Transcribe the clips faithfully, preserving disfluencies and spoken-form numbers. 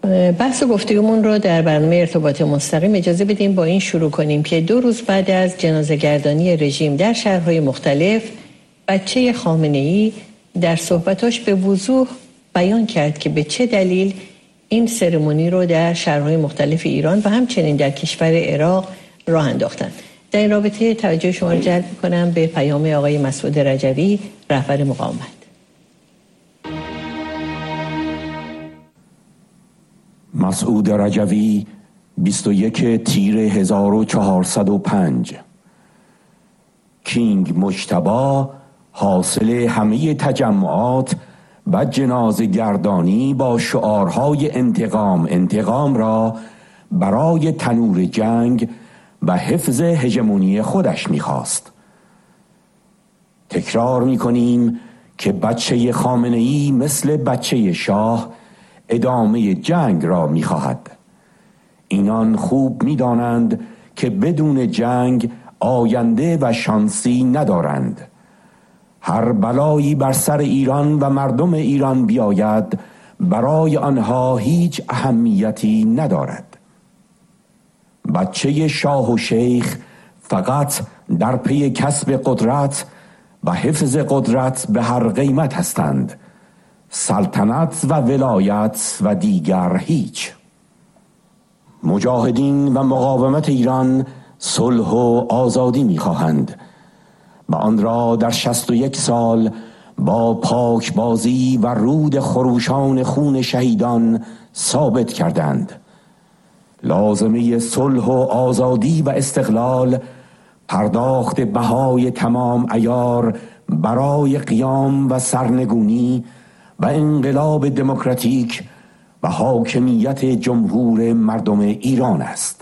بحث گفتگومون رو در برنامه ارتباط مستقیم اجازه بدیم با این شروع کنیم که دو روز بعد از جنازه‌گردانی رژیم در شهرهای مختلف، بچه خامنه‌ای در صحبتاش به وضوح بیان کرد که به چه دلیل این سرمونی رو در شهرهای مختلف ایران و همچنین در کشور عراق راه انداختن. در این رابطه توجه شما رو جلب می‌کنم به پیام آقای مسعود رجوی، رهبر مقاومت. مسعود رجوی، بیست و یک تیر هزار و چهارصد و پنج. کینگ مجتبی حاصل همه تجمعات و جنازه گردانی با شعارهای انتقام انتقام را برای تنور جنگ و حفظ هژمونی خودش می‌خواست. تکرار می‌کنیم که بچه خامنه‌ای مثل بچه شاه ادامه جنگ را می‌خواهد. اینان خوب می‌دانند که بدون جنگ آینده و شانسی ندارند. هر بلایی بر سر ایران و مردم ایران بیاید برای آنها هیچ اهمیتی ندارد. بچه شاه و شیخ فقط در پی کسب قدرت و حفظ قدرت به هر قیمت هستند. سلطنت و ولایت و دیگر هیچ. مجاهدین و مقاومت ایران صلح و آزادی می‌خواهند و آن را در شصت و یک سال با پاکبازی و رود خروشان خون شهیدان ثابت کردند. لازمه صلح و آزادی و استقلال پرداخت بهای تمام عیار برای قیام و سرنگونی و انقلاب دموکراتیک و حاکمیت جمهور مردم ایران است.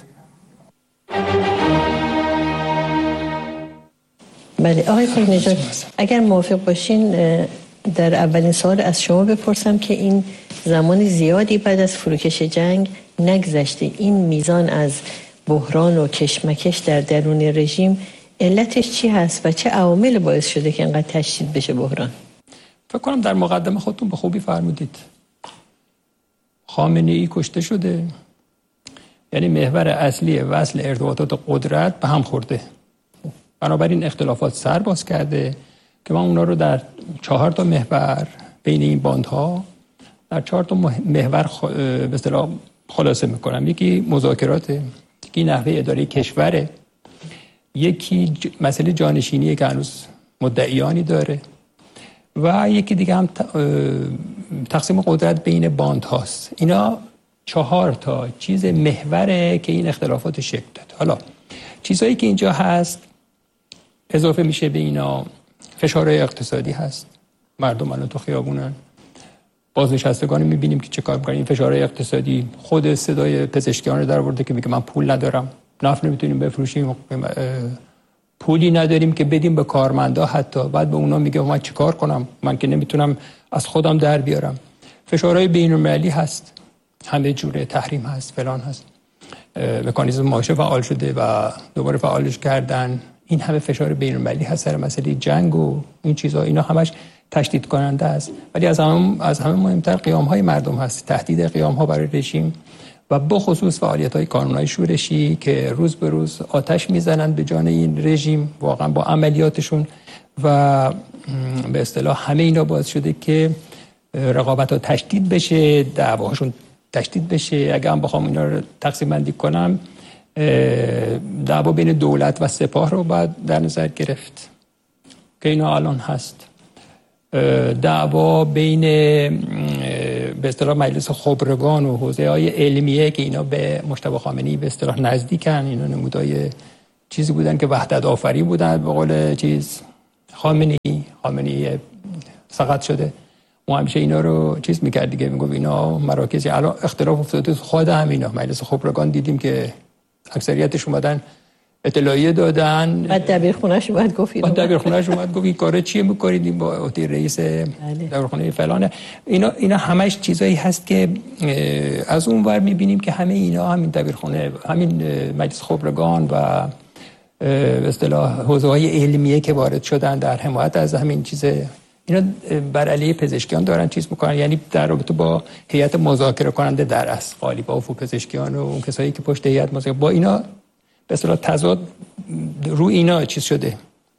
بله آقای پورنژاد، اگر موافق باشین در اولین سوال از شما بپرسم که این زمان زیادی بعد از فروکش جنگ نگذشته، این میزان از بحران و کشمکش در درون رژیم علتش چی هست و چه عوامل باعث شده که اینقدر تشدید بشه بحران؟ فکر کنم در مقدمه خودتون به خوبی فرمودید. خامنه‌ای کشته شده، یعنی محور اصلی وصل ارتباطات قدرت به هم خورده. بنابراین اختلافات سر باز کرده که من اونا رو در چهار تا محور بین این باندها در چهار تا محور به اصطلاح خلاصه میکنم. یکی مذاکرات، یکی نحوه اداره کشوره، یکی ج... مسئله جانشینی که هنوز مدعیانی داره و یکی دیگه هم تقسیم قدرت بین باند هاست. اینا چهار تا چیز محوره که این اختلافات شکل داد. حالا چیزهایی که اینجا هست اضافه میشه به اینا، فشارهای اقتصادی هست، مردم الان تو خیابونن، بازنشستگان میبینیم که چه کار میکنن. این فشارهای اقتصادی خود صدای پزشکیان رو در آورده که میگه من پول ندارم، نفت نمیتونیم بفروشیم، پولی نداریم که بدیم به کارمندا، حتی بعد به اونا میگه من چیکار کنم، من که نمیتونم از خودم در بیارم. فشارهای بین‌المللی هست، همه جوره، تحریم هست، فلان هست، مکانیزم ماشه فعال شده و دوباره فعالش کردن. این همه فشار بین‌المللی هست سر مسئله جنگ و این چیزها، اینا همش تشدید کننده است. ولی از همه از همه مهمتر قیام‌های مردم هست، تهدید قیام‌ها برای رژیم و بخصوص فعالیت‌های کانون‌های شورشی که روز به روز آتش میزنند به جان این رژیم، واقعا با عملیاتشون و به اصطلاح همه اینا باعث شده که رقابت‌ها تشدید بشه، دعواهاشون تشدید بشه. اگه هم بخوام اینا رو تقسیم بندی کنم، دعوا بین دولت و سپاه رو باید در نظر گرفت که اینا الان هست. دعوا بین به اصطلاح مجلس خبرگان و حوزه های علمیه که اینا به مجتبی خامنه‌ای به اصطلاح نزدیکن، اینا نمودای چیزی بودن که وحدت آفری بودن به قول چیز خامنه‌ای خامنه‌ای سقط شده. ما همیشه اینا رو چیز میکرد دیگه، میگم اینا مراکزی. الان اختلاف افتاده خود همینا. مجلس خبرگان دیدیم که اکثریتش اومدن اطلاعیه دادن، بعد دبیرخونه‌اش اومد گفت بعد دبیرخونه‌اش اومد گفت این کارا چیه می‌کنید، این با عهده رئیس دبیرخونه فلانه. اینا اینا همش چیزایی هست که از اون ور می‌بینیم که همه اینا همین دبیرخونه، همین مجلس خبرگان و به اصطلاح حوزه‌های علمیه که وارد شدن در حمایت از همین چیز اینا بر علیه پزشکیان دارن چیز میکنن، یعنی در رابطه با هیئت مذاکره کننده در اصل قالیباف و پزشکیان و اون کسایی که پشت هیئت مذاکره با اینا به اصطلاح تضاد رو اینا چیز شده.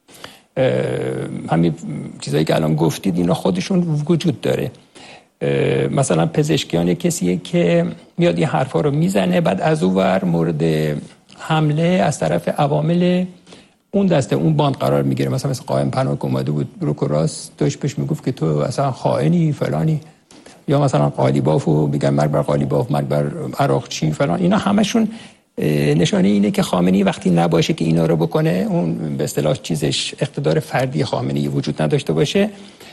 همین چیزایی که الان گفتید اینا خودشون وجود داره. مثلا پزشکیان کسیه که میاد این حرفا رو میزنه، بعد از اون ور مورد حمله از طرف عوامل اون دسته اون باند قرار میگیره. مثلا مثل قائم پناه که اومده بود روک و راست داشت بهش میگفت که تو اصلا خائنی فلانی، یا مثلا قالیبافو میگن مرگ بر قالیباف، مرگ بر عراقچی فلان. اینا همشون نشانه اینه که خامنه‌ای وقتی نباشه که اینا رو بکنه، اون به اصطلاح چیزش اقتدار فردی خامنه‌ای وجود نداشته باشه،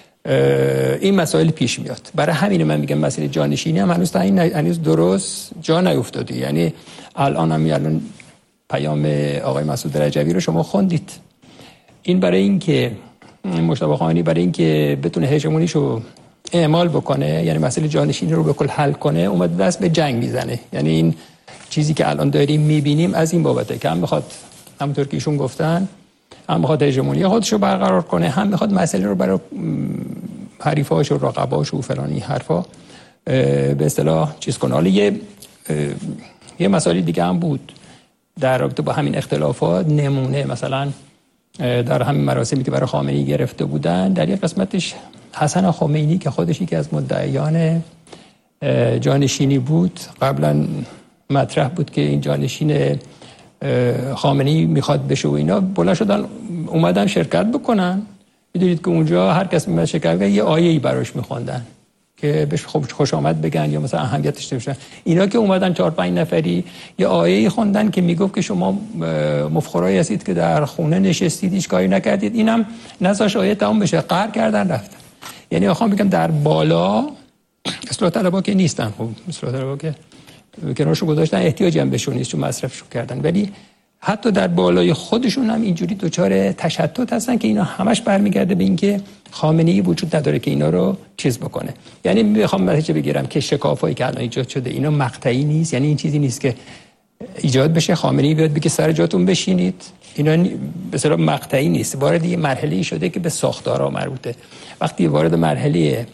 این مسائل پیش میاد. برای همین من میگم مسئله جانشینی هم هنوز تا این هنوز درست جا نیفتاده. یعنی الان هم الان پیام آقای مسعود رجوی رو شما خوندید. این برای اینکه مجتبی خامنه‌ای برای اینکه بتونه هژمونیشو اعمال بکنه، یعنی مسئله جانشینی رو به کل حل کنه، اومده دست به جنگ میزنه. یعنی این چیزی که الان داریم میبینیم از این بابته که هم بخواد همونطور که ایشون گفتن هم بخواد هژمونی خودش رو برقرار کنه، هم بخواد مسئله رو برای حریفاش و رقباش و فلان این حرفا به اصطلاح چیز کنه. حالا یه یه مسئله دیگه هم بود در رابطه با همین اختلافات. نمونه مثلا در همین مراسمی که برای خامنه‌ای گرفته بودن، در یک قسمتش حسن خمینی که خودش یکی از مدعیان جانشینی بود، قبلا مطرح بود که این جانشین خامنه‌ای میخواد بشه و اینا، بلند شدن اومدن شرکت بکنن. میدونید که اونجا هر کس میاد شرکت کنه یه آیه‌ای براش میخوندن که بهش خوش آمد بگن یا مثلا اهمیتش داشته باشن. اینا که اومدن چهار پنج نفری یه آیه‌ای خوندن که میگفت که شما مفخرایی هستید که در خونه نشستید هیچ کاری نکردید. اینم نذاش آیه تمام بشه، قهر کردن رفتن. یعنی آخه میگم در بالا اصلاح طلبا که نیستن، خب اصلاح طلبا که کنارشو گذاشتن، احتیاجی هم بهشون نیست چون مصرفشو کردن، ولی حتی در بالای خودشون هم اینجوری دوچار تشتت هستن که اینا همش برمیگرده به اینکه خامنه‌ای وجود نداره که اینا رو چیز بکنه. یعنی میخوام نتیجه بگیرم که شکافایی که الان ایجاد شده اینا مقطعی نیست، یعنی این چیزی نیست که ایجاد بشه خامنه‌ای بیاد بگه سر جاتون بشینید. اینا به اصطلاح مقطعی نیست، وارد یه مرحله‌ای شده که به ساختارها مربوطه. وقتی وارد مرحله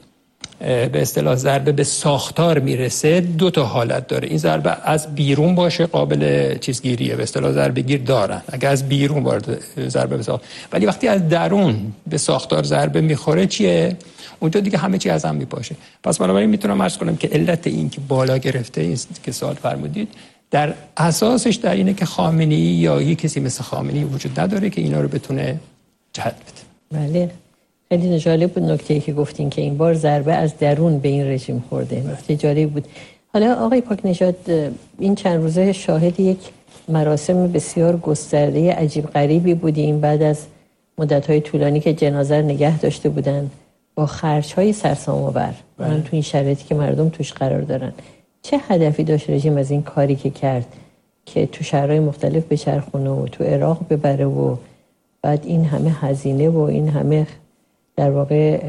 به اصطلاح ضربه به ساختار میرسه، دو تا حالت داره. این ضربه از بیرون باشه قابل چیزگیریه، به اصطلاح ضربه گیر دارن اگه از بیرون وارد ضربه به ساختار، ولی وقتی از درون به ساختار ضربه میخوره چیه؟ اونجا دیگه همه چی از هم میپاشه. پس بنابراین میتونم عرض کنم که علت این که بالا گرفته این که سوال فرمودید در اساسش در اینه که خامنه‌ای یا یک کسی مثل خامنه‌ای وجود نداره که اینا رو بتونه جهت بده. بله، خیلی جالب بود نکته‌ای که گفتین که این بار ضربه از درون به این رژیم خورده. نکته جالب بود. حالا آقای پاکنژاد، این چند روزه شاهد یک مراسم بسیار گسترده عجیب غریبی بودیم بعد از مدت‌های طولانی که جنازه نگه داشته بودن با خرج‌های سرسام‌آور اون تو این شرایطی که مردم توش قرار دارن. چه هدفی داشت رژیم از این کاری که کرد که تو شهرهای مختلف بچرخونه و تو عراق ببره و بعد این همه هزینه و این همه در واقع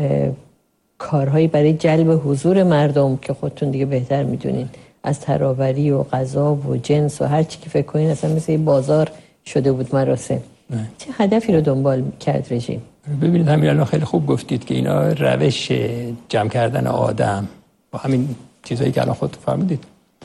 کارهایی برای جلب حضور مردم که خودتون دیگه بهتر میدونین، از تراوری و غذا و جنس و هر چی که فکر کنین اصلا مثل بازار شده بود مراسم. نه. چه هدفی رو دنبال کرد رژیم؟ ببینید همین الان خیلی خوب گفتید که اینا روش جمع کردن آدم با همین چیزایی که الان خودت فرمودید،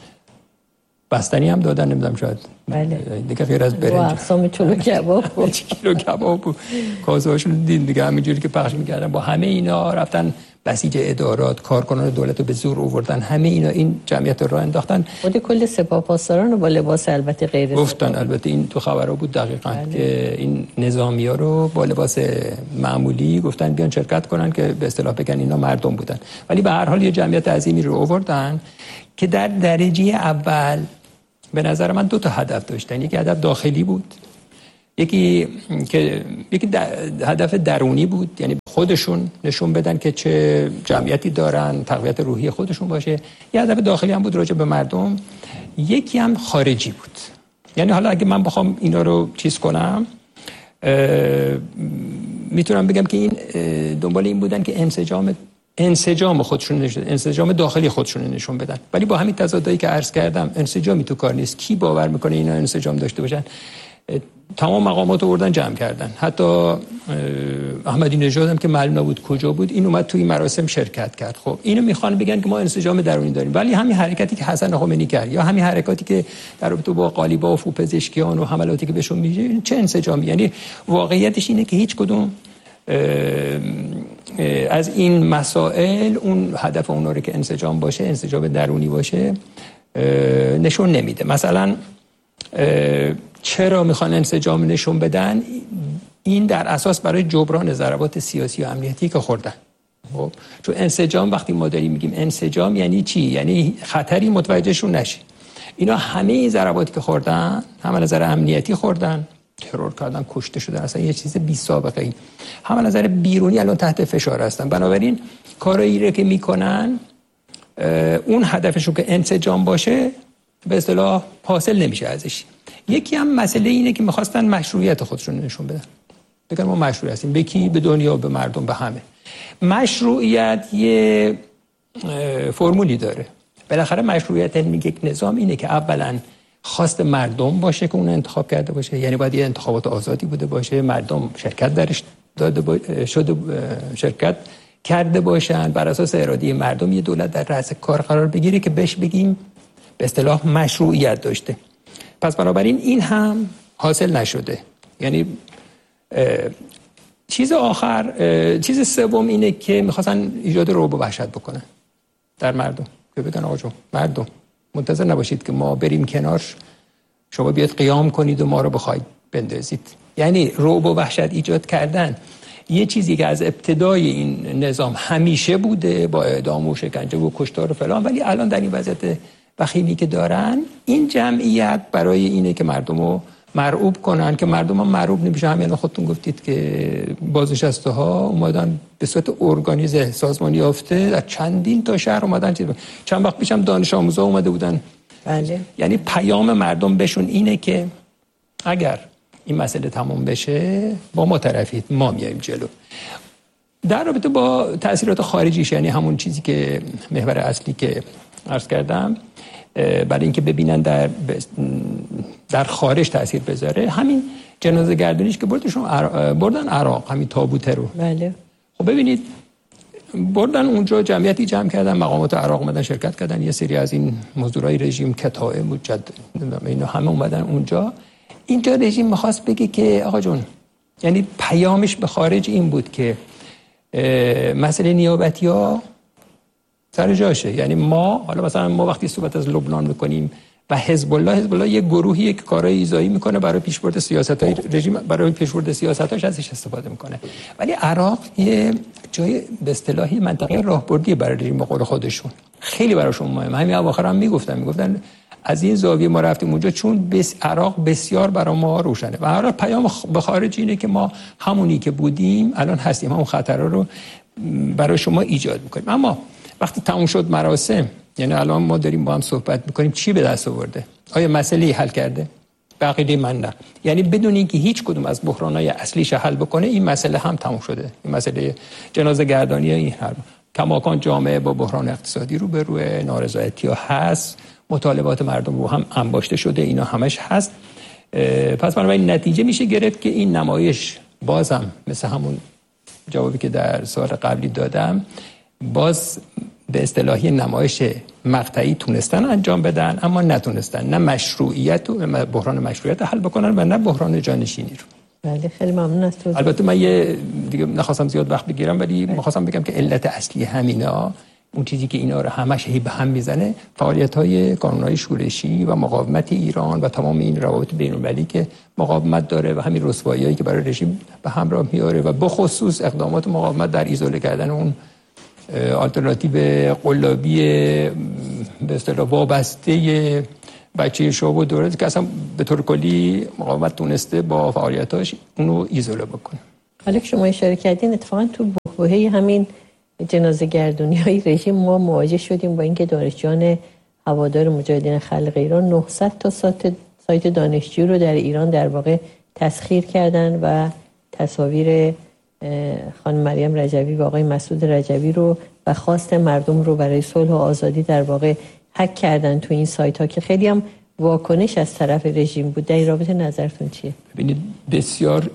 بستنی هم دادن، نمیدونم شاید بله دیگه غیر از برنج با اقسام چلو کباب و کیلو کباب و کاسه‌هاشون دیدین دیگه همینجوری که پخش می‌کردن. با همه اینا رفتن بسیج ادارات، کارکنان دولت رو به زور آوردن، همه اینا این جمعیت رو راه انداختن. خود کل سپاهپاسداران رو با لباس البته غیر گفتن سپاه. البته این تو خبرها بود دقیقاً بله. که این نظامی‌ها رو با لباس معمولی گفتن بیان شرکت کنن که به اصطلاح بگن اینا مردم بودن، ولی به هر حال یه جمعیت عظیمی رو آوردن که در درجه اول به نظر من دو تا هدف داشتن. یکی هدف داخلی بود، یکی که یکی هدف درونی بود، یعنی خودشون نشون بدن که چه جمعیتی دارن، تقویت روحی خودشون باشه. یه هدف داخلی هم بود راجع به مردم، یکی هم خارجی بود. یعنی حالا اگه من بخوام اینا رو چیز کنم میتونم بگم که این دنبال این بودن که انسجام انسجام خودشون نشون انسجام داخلی خودشون نشون بدن، ولی با همین تضادایی که عرض کردم انسجامی تو کار نیست. کی باور میکنه اینا انسجام داشته باشن؟ تمام مقامات رو بردن جمع کردن. حتی احمدی نژاد هم که معلوم نبود کجا بود این اومد توی مراسم شرکت کرد. خب اینو میخوان بگن که ما انسجام درونی داریم، ولی همین حرکتی که حسن خمینی کرد یا همین حرکاتی که در رابطه با قالیباف و پزشکیان و حملاتی که بهشون میشه چه انسجامی؟ یعنی واقعیتش اینه که هیچ کدوم از این مسائل اون هدف اونا رو که انسجام باشه، انسجام درونی باشه نشون نمیده. مثلا چرا میخوان انسجام نشون بدن؟ این در اساس برای جبران ضربات سیاسی و امنیتی که خوردن. خب چون انسجام وقتی ما داریم میگیم انسجام یعنی چی؟ یعنی خطری متوجهشون نشه. اینا همه ضرباتی که خوردن هم از نظر امنیتی خوردن، ترور کردن، کشته شدن، اصلا یه چیز بی سابقه ای. هم از نظر بیرونی الان تحت فشار هستن. بنابراین کارایی رو که میکنن اون هدفشون که انسجام باشه به اصطلاح حاصل نمیشه ازش. یکی هم مسئله اینه که میخواستن مشروعیت خودشون نشون بدن، بگن ما مشروع هستیم. به کی؟ به دنیا، به مردم، به همه. مشروعیت یه فرمولی داره. بالاخره مشروعیت یک نظام اینه که اولا خواست مردم باشه که اون انتخاب کرده باشه، یعنی باید یه انتخابات آزادی بوده باشه، مردم شرکت درش داده با... شده شرکت کرده باشن، بر اساس اراده مردم یه دولت در رأس کار قرار بگیره که بهش بگیم به اصطلاح مشروعیت داشته. پس بنابراین این هم حاصل نشده. یعنی چیز آخر، چیز سوم اینه که میخواستن ایجاد رعب و وحشت بکنن در مردم، که بگن آقا جون مردم منتظر نباشید که ما بریم کنار شما بیاد قیام کنید و ما رو بخواید بندازید. یعنی رعب و وحشت ایجاد کردن یه چیزی که از ابتدای این نظام همیشه بوده، با اعدام و شکنجه و کشتار و فلان، ولی الان در این وضعیت وخیمی که دارن این جمعیت برای اینه که مردم رو مرعوب کنن، که مردم هم مرعوب نمیشه. همین خودتون گفتید که بازنشسته ها اومدن به صورت ارگانیزه سازمانی یافته در چندین تا شهر اومدن. چند وقت پیشم دانش آموزا اومده بودن. بله. یعنی پیام مردم بهشون اینه که اگر این مسئله تمام بشه با ما طرفید، ما میایم جلو. در رابطه با تأثیرات خارجیش، یعنی همون چیزی که محور اصلی که عرض کردم، برای اینکه ببینن در در خارج تاثیر بذاره، همین جنازه گردونیش که بردشون بردن عراق، همین تابوت رو. بله. خب ببینید بردن اونجا، جمعیتی جمع کردن، مقامات عراق اومدن شرکت کردن، یه سری از این مزدورای رژیم کتائب مجد اینا همه اومدن اونجا. اینجا رژیم می‌خواست بگه که آقا جون، یعنی پیامش به خارج این بود که مسئله نیابتی‌ها سر جاشه. یعنی ما حالا مثلا ما وقتی صحبت از لبنان میکنیم و حزب الله، حزب الله یه گروهیه که کارهای ایذایی میکنه برای پیشبرد سیاست‌های رژیم، برای پیشبرد سیاستاش ازش استفاده میکنه. ولی عراق یه جای به اصطلاحی منطقه راهبردی برای رژیم به قول خودشون، خیلی براشون مهمه. همین اواخر هم میگفتن میگفتن از این زاویه ما رفتیم اونجا چون بس عراق بسیار برای ما روشنه. و عراق پیام به خارج اینه که ما همونی که بودیم الان هستیم، همون خطرها رو برای شما ایجاد میکنیم. اما وقتی تموم شد مراسم، یعنی الان ما داریم با هم صحبت میکنیم، چی به دست آورده؟ آیا مسئله حل کرده؟ به عقیده من نه. یعنی بدون اینکه هیچ کدوم از بحران‌های اصلیش حل بکنه این مسئله هم تموم شده. این مسئله جنازه گردانی این حل. کماکان جامعه با بحران اقتصادی رو به روی نارضایتی‌ها هست، مطالبات مردم رو هم انباشته شده، اینا همش هست. پس بنابراین نتیجه میشه گرفت که این نمایش بازم مثل همون جوابی که در سوال قبلی دادم، باز به اصطلاحی نمایش مقطعی تونستن انجام بدن اما نتونستن نه مشروعیت و بحران مشروعیت حل بکنن و نه بحران جانشینی رو. بله خیلی ممنون از توضیح. البته من یه دیگه نخواستم زیاد وقت بگیرم، ولی می‌خواستم بگم که علت اصلی همینا، اون چیزی که اینا رو همش هی به هم میزنه، فعالیت‌های کانون‌های شورشی و مقاومت ایران و تمام این روابط بین‌المللی که مقاومت داره و همین رسوایی‌هایی که برای رژیم به همراه میاره و به خصوص اقدامات مقاومت در ایزوله کردن اون آلترناتیو قلابی به اصطلاح وابسته بچه شاه و دولت که اصلا به طور کلی مقاومت تونسته با فعالیتاش اونو ایزوله بکنه. حالا که شما اشاره کردین، اتفاقا تو بحبوحه همین جنازه گردونی های رژیم ما مواجه شدیم با اینکه دانشجویان هوادار مجاهدین خلق ایران نهصد تا سایت دانشجو رو در ایران در واقع تسخیر کردن و تصاویر خانم مریم رجوی و آقای مسعود رجوی رو و خواست مردم رو برای صلح و آزادی در واقع هک کردن تو این سایت ها که خیلی هم واکنش از طرف رژیم بود. در این رابطه نظرتون چیه؟ ببینید بسیار،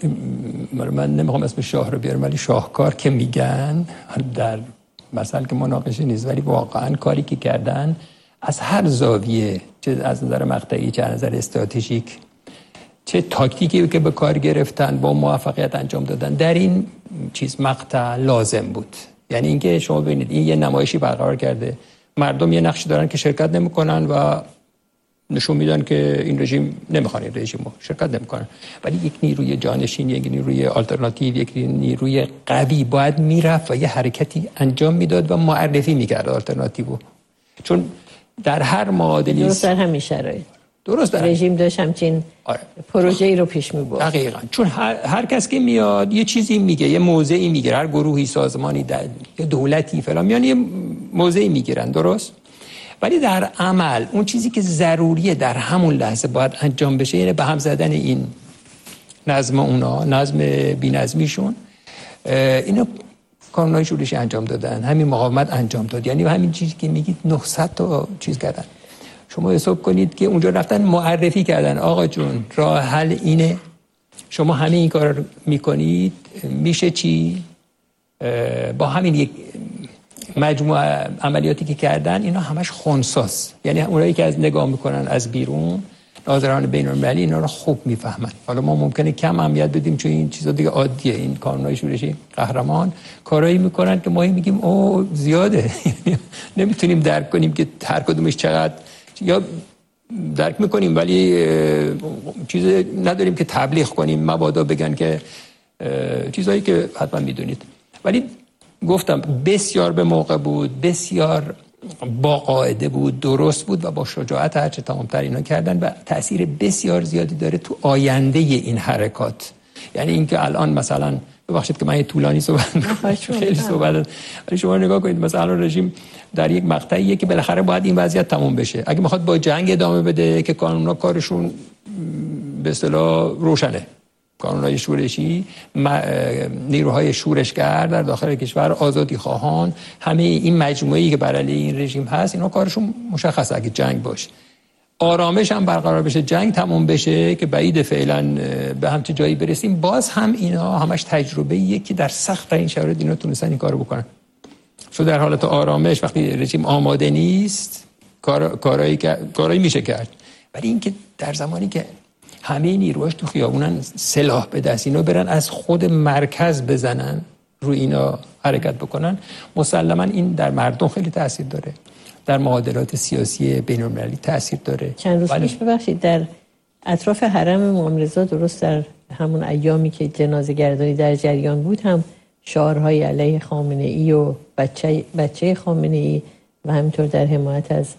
من نمیخوام اسم شاه رو بیارم ولی شاهکار که میگن در مثلا که مناقشه نیست، ولی واقعا کاری که کردن از هر زاویه، چه از نظر مقطعی چه از نظر استراتژیک، چه تاکتیکی که به کار گرفتن، با موفقیت انجام دادن، در این چیز مقطع لازم بود. یعنی اینکه شما ببینید این یه نمایشی برقرار کرده، مردم یه نقشی دارن که شرکت نمیکنن و نشون میدن که این رژیم نمیخوان، این رژیم رو شرکت نمیکنن، ولی یک نیروی جانشین، یک نیروی آلترناتیو، یک نیروی قوی باید میرفت و یه حرکتی انجام میداد و معرفی میکرد آلترناتیو، چون در هر معادلی درست در همین شرایط درست در رژیم داشت همچین آره. پروژه‌ای رو پیش می‌برد. دقیقاً، چون هر, هر کس که میاد یه چیزی میگه، یه موضعی میگیره، هر گروهی، سازمانی، یا دولتی فلان میان یه موضعی میگیرن، درست؟ ولی در عمل اون چیزی که ضروریه در همون لحظه باید انجام بشه، یعنی به هم زدن این نظم اونا، نظم بی‌نظمیشون، اینو کانون‌های شورشی انجام دادن، همین مقاومت انجام داد. یعنی همین چیزی که میگید نهصد تا چیز کردن. شما حساب کنید که اونجا رفتن معرفی کردن آقا جون راه حل اینه، شما همه این کار رو میکنید، میشه چی؟ با همین یک مجموعه عملیاتی که کردن، اینا همش خنثاست. یعنی اونایی که از نگاه میکنن از بیرون، ناظران بین‌المللی اینا رو خوب میفهمن. حالا ما ممکنه کم اهمیت بدیم چون این چیزا دیگه عادیه، این کانون‌های شورشی قهرمان کارایی میکنن که ما میگیم اوه زیاده نمیتونیم درک کنیم که هر کدومش چقدر، یا درک میکنیم ولی چیز نداریم که تبلیغ کنیم، مبادا بگن که چیزایی که حتما میدونید. ولی گفتم بسیار به موقع بود، بسیار با قاعده بود، درست بود و با شجاعت هرچه تمام‌تر اینا کردن و تأثیر بسیار زیادی داره تو آینده این حرکات. یعنی اینکه الان مثلا ببخشید که من یه طولانی صحبت می‌کنم، خیلی صحبت، ولی شما نگاه کنید مثلا رژیم در یک مقطعیه که بالاخره باید این وضعیت تموم بشه. اگه میخواد با جنگ ادامه بده که قانونا کارشون به اصطلاح روشنه، قانونهای شورشی، نیروهای شورشگر در داخل کشور، آزادی خواهان، همه این مجموعه‌ای که بر علیه این رژیم هست، اینا کارشون مشخصه. اگه جنگ باشه، آرامش هم برقرار بشه، جنگ تموم بشه که بعید فعلا به همچین جایی برسیم، باز هم اینا همش تجربه‌ایه که در سخت این شرایط اینا تونستن این کارو بکنن. چون در حالت آرامش وقتی رژیم آماده نیست، کار کارایی کارایی میشه کرد، ولی اینکه در زمانی که همه نیروهاش تو خیابونن، سلاح به دست، اینا برن از خود مرکز بزنن روی اینا حرکت بکنن، مسلما این در مردم خیلی تاثیر داره، در معادلات سیاسی بین‌المللی تاثیر داره. چند روز پیش ببخشید در اطراف حرم امام رضا، درست در همون ایامی که جنازه گردانی در جریان بود، هم شعارهای علیه خامنه ای و بچه بچه خامنه ای و همینطور در حمایت از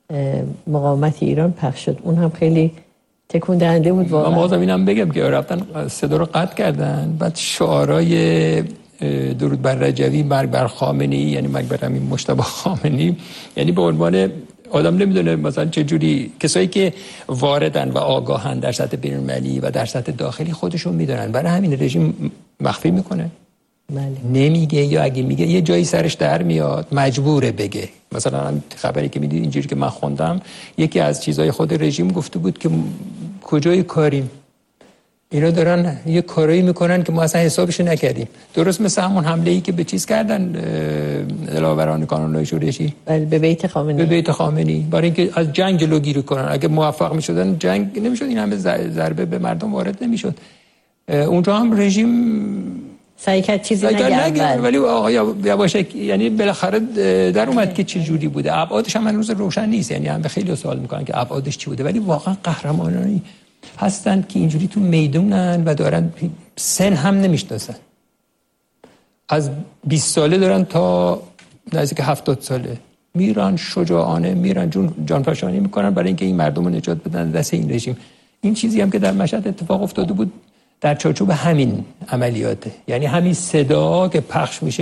مقاومت ایران پخش شد. اون هم خیلی تکون دهنده بود واقعا. من بازم اینم بگم که رفتن صدا رو قطع کردن، بعد شعارهای درود بر رجوی، مرگ بر خامنه ای، یعنی مرگ بر همین مجتبی خامنه‌ای، یعنی به عنوان آدم نمیدونه مثلا چه جوری کسایی که واردن و آگاهن در سطح بین‌المللی و در سطح داخلی خودشون میدونن، برای همین رژیم مخفی میکنه، بله. نمیگه، یا اگه میگه یه جایی سرش در میاد مجبوره بگه. مثلا خبری که میدید اینجوری که من خوندم، یکی از چیزای خود رژیم گفته بود که کجای کاریم، اینا دارن یه کارایی میکنن که ما اصلا حسابش نکردیم. درست مثل همون حمله‌ای که به چیز کردن دلاوران کانون‌های شورشی، بله، به بیت خامنه‌ای، به بیت خامنه‌ای، برای اینکه از جنگ جلوگیری کنن. اگه موفق میشدن جنگ نمیشد، این همه ضربه به مردم وارد نمیشد. اونجا هم رژیم سعی کرد چیزی نگه، ولی آقا یواش، یعنی بالاخره در اومد که چه جوری بوده. ابعادش هم هنوز روشن نیست، یعنی هم خیلی سوال میکنن که ابعادش چی بوده، ولی واقعا قهرمانانی هستن که اینجوری تو میدونن و دارن سن هم نمیشناسن، از بیست ساله دارن تا نزدیک هفتاد ساله میرن، شجاعانه میرن، جون جانفشانی میکنن برای اینکه این مردم رو نجات بدن دست این رژیم. این چیزی هم که در مشهد اتفاق افتاده بود در چارچوب همین عملیاته، یعنی همین صدا که پخش میشه